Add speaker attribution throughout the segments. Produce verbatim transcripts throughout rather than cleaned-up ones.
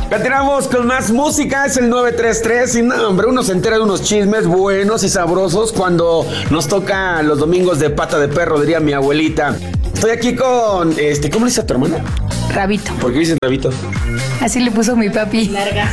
Speaker 1: Continuamos con más música, es el nueve tres tres y no, hombre, uno se entera de unos chismes buenos y sabrosos cuando nos toca los domingos de pata de perro, diría mi abuelita. Estoy aquí con, este, ¿cómo le dice a tu hermana?
Speaker 2: Rabito.
Speaker 1: ¿Por qué dicen Rabito?
Speaker 2: Así le puso mi papi.
Speaker 3: Larga.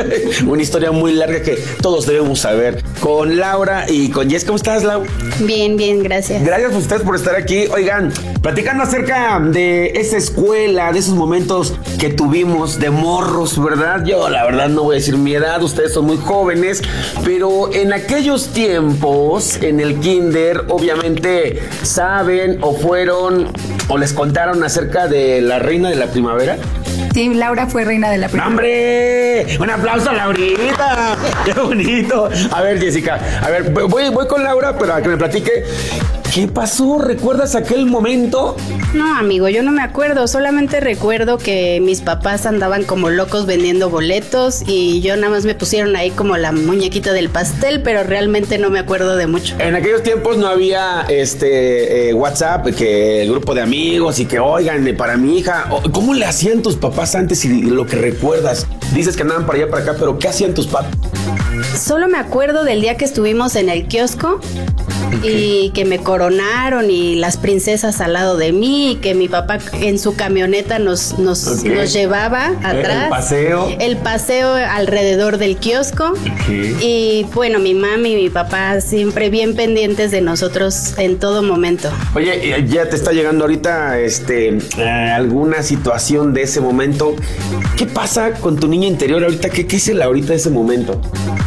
Speaker 1: Una historia muy larga que todos debemos saber. Con Laura y con Jess. ¿Cómo estás, Lau?
Speaker 3: Bien, bien, gracias.
Speaker 1: Gracias a ustedes por estar aquí. Oigan, platicando acerca de esa escuela, de esos momentos que tuvimos de morros, ¿verdad? Yo, la verdad, no voy a decir mi edad, ustedes son muy jóvenes, pero en aquellos tiempos, en el kinder, obviamente, saben o fueron o les contaron acerca de la reina de la primavera.
Speaker 2: Sí, Laura fue reina de la primavera.
Speaker 1: ¡Hombre! ¡Un aplauso a Laurita! ¡Qué bonito! A ver, Jessica, a ver, voy, voy con Laura para que me platique. ¿Qué pasó? ¿Recuerdas aquel momento?
Speaker 3: No, amigo, yo no me acuerdo. Solamente recuerdo que mis papás andaban como locos vendiendo boletos y yo nada más me pusieron ahí como la muñequita del pastel, pero realmente no me acuerdo de mucho.
Speaker 1: En aquellos tiempos no había este eh, WhatsApp, que el grupo de amigos y que, oigan, para mi hija, ¿cómo le hacían tus papás antes y lo que recuerdas? Dices que andaban para allá, para acá, pero ¿qué hacían tus papás?
Speaker 3: Solo me acuerdo del día que estuvimos en el kiosco. Okay. Y que me coronaron y las princesas al lado de mí y que mi papá en su camioneta nos, nos, okay. nos llevaba atrás.
Speaker 1: El paseo.
Speaker 3: El paseo alrededor del kiosco. Okay. Y bueno, mi mami y mi papá siempre bien pendientes de nosotros en todo momento.
Speaker 1: Oye, ya te está llegando ahorita este, eh, alguna situación de ese momento. ¿Qué pasa con tu niña interior ahorita? ¿Qué, qué es ahorita de ese momento?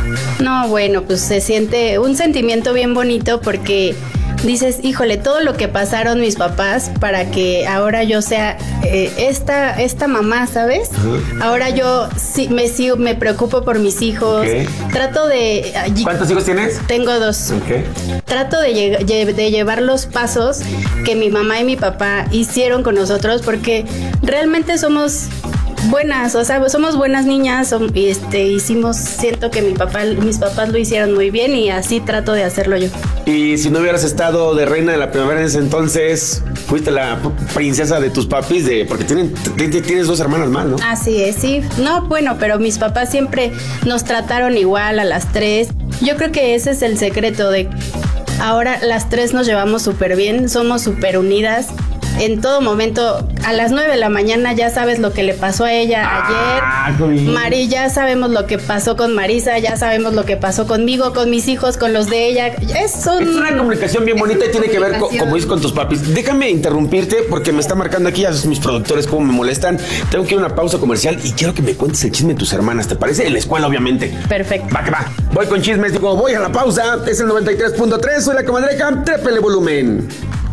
Speaker 3: No, bueno, pues se siente un sentimiento bien bonito porque dices, híjole, todo lo que pasaron mis papás para que ahora yo sea eh, esta, esta mamá, ¿sabes? Uh-huh. Ahora yo sí, me sigo, me preocupo por mis hijos. Okay. Trato de...
Speaker 1: ¿Cuántos hijos tienes?
Speaker 3: Tengo dos.
Speaker 1: Okay.
Speaker 3: Trato de, lle- de llevar los pasos que mi mamá y mi papá hicieron con nosotros porque realmente somos... buenas, o sea, somos buenas niñas, son, este, hicimos, siento que mi papá, mis papás lo hicieron muy bien y así trato de hacerlo yo.
Speaker 1: Y si no hubieras estado de reina de la primavera en ese entonces, fuiste la princesa de tus papis, de, porque tienen, t- tienes dos hermanas más, ¿no?
Speaker 3: Así es, sí. No, bueno, pero mis papás siempre nos trataron igual a las tres. Yo creo que ese es el secreto de ahora las tres nos llevamos súper bien, somos súper unidas. En todo momento, a las nueve de la mañana ya sabes lo que le pasó a ella
Speaker 1: ah,
Speaker 3: ayer. Mari, ya sabemos lo que pasó con Marisa, ya sabemos lo que pasó conmigo, con mis hijos, con los de ella. Es, un...
Speaker 1: es una comunicación bien bonita y tiene que ver, con, como dices, con tus papis. Déjame interrumpirte porque me está marcando aquí a mis productores cómo me molestan. Tengo que ir a una pausa comercial y quiero que me cuentes el chisme de tus hermanas, ¿te parece? En la escuela, obviamente.
Speaker 3: Perfecto.
Speaker 1: Va que va. Voy con chismes, digo, voy a la pausa. Es el noventa y tres punto tres, soy la comadreja, trépele volumen.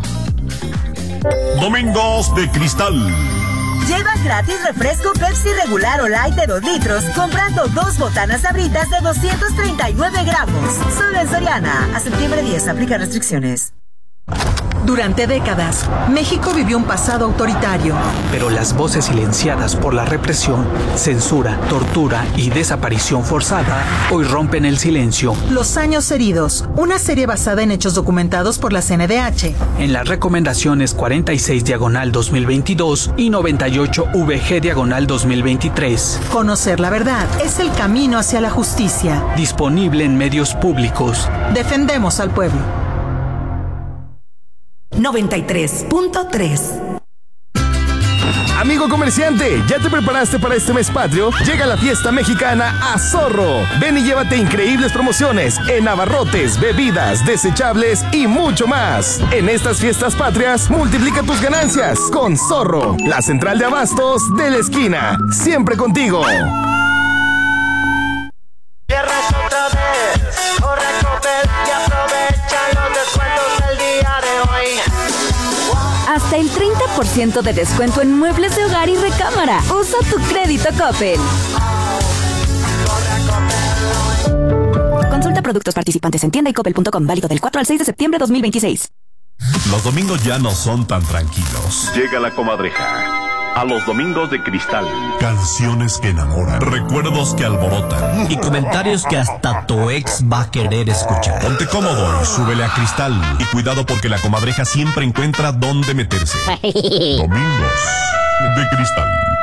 Speaker 4: Domingos de Cristal.
Speaker 5: Lleva gratis refresco Pepsi regular o light de dos litros comprando dos botanas Sabritas de doscientos treinta y nueve gramos. Solo en Soriana. A septiembre diez aplica restricciones.
Speaker 6: Durante décadas, México vivió un pasado autoritario.
Speaker 7: Pero las voces silenciadas por la represión, censura, tortura y desaparición forzada hoy rompen el silencio.
Speaker 6: Los años heridos, una serie basada en hechos documentados por la C N D H.
Speaker 7: En las recomendaciones cuarenta y seis diagonal dos mil veintidós y noventa y ocho V G diagonal dos mil veintitrés.
Speaker 6: Conocer la verdad es el camino hacia la justicia.
Speaker 7: Disponible en medios públicos.
Speaker 6: Defendemos al pueblo.
Speaker 5: noventa y tres punto tres.
Speaker 8: Amigo comerciante, ¿ya te preparaste para este mes patrio? Llega la fiesta mexicana a Zorro. Ven y llévate increíbles promociones en abarrotes, bebidas, desechables y mucho más. En estas fiestas patrias, multiplica tus ganancias con Zorro, la central de abastos de la esquina. Siempre contigo.
Speaker 9: Cierras otra vez, corre, Coppel y aprovecha los descuentos del día de hoy.
Speaker 10: Hasta el treinta por ciento de descuento en muebles de hogar y recámara. Usa tu crédito Coppel. Consulta productos participantes en tienda y coppel punto com. Válido del cuatro al seis de septiembre de dos mil veintiséis.
Speaker 4: Los domingos ya no son tan tranquilos. Llega la comadreja. A los domingos de Cristal. Canciones que enamoran. Recuerdos que alborotan.
Speaker 11: Y comentarios que hasta tu ex va a querer escuchar.
Speaker 4: Ponte cómodo y súbele a Cristal. Y cuidado porque la comadreja siempre encuentra dónde meterse. Domingos de Cristal.